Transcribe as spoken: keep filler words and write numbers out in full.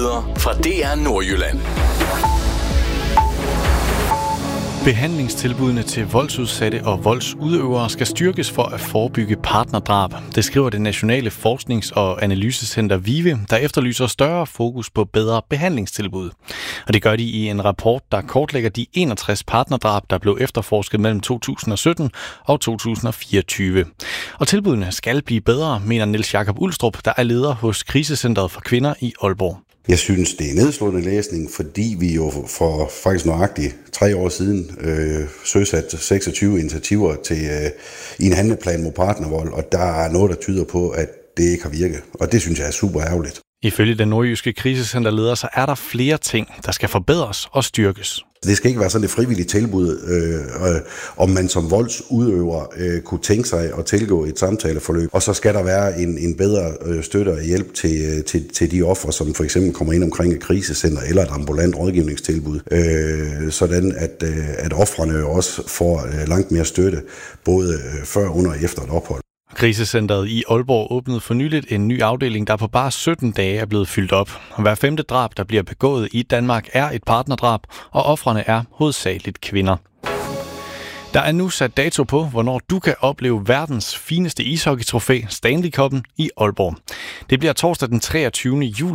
Nyheder fra D R Nordjylland. Behandlingstilbudene til voldsudsatte og voldsudøvere skal styrkes for at forebygge partnerdrab. Det skriver det nationale forsknings- og analysecenter VIVE, der efterlyser større fokus på bedre behandlingstilbud. Og det gør de i en rapport, der kortlægger de enogtres partnerdrab, der blev efterforsket mellem to tusind og sytten og to tusind og fireogtyve. Og tilbudene skal blive bedre, mener Niels Jakob Ulstrup, der er leder hos Krisecentret for Kvinder i Aalborg. Jeg synes, det er nedslående læsning, fordi vi jo for faktisk nøjagtigt tre år siden øh, søsat seksogtyve initiativer til, øh, i en handleplan mod partnervold, og der er noget, der tyder på, at det ikke har virket. Og det synes jeg er super ærgerligt. Ifølge den nordjyske krisecenterleder, så er der flere ting, der skal forbedres og styrkes. Det skal ikke være sådan et frivilligt tilbud, øh, øh, om man som voldsudøver øh, kunne tænke sig at tilgå et samtaleforløb. Og så skal der være en, en bedre øh, støtte og hjælp til, til, til de ofre, som for eksempel kommer ind omkring et krisecenter eller et ambulant rådgivningstilbud. Øh, sådan at, øh, at ofrene jo også får øh, langt mere støtte, både øh, før, under og efter et ophold. Krisecentret i Aalborg åbnede for nyligt en ny afdeling, der på bare sytten dage er blevet fyldt op. Hver femte drab, der bliver begået i Danmark, er et partnerdrab, og ofrene er hovedsageligt kvinder. Der er nu sat dato på, hvornår du kan opleve verdens fineste ishockeytrofæ, Stanley Cup'en, i Aalborg. Det bliver torsdag den treogtyvende juli.